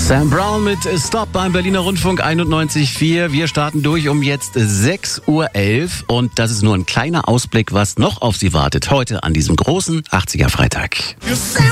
Sam Brown mit Stop beim Berliner Rundfunk 91.4. Wir starten durch um jetzt 6.11 Uhr und das ist nur ein kleiner Ausblick, was noch auf Sie wartet heute an diesem großen 80er Freitag.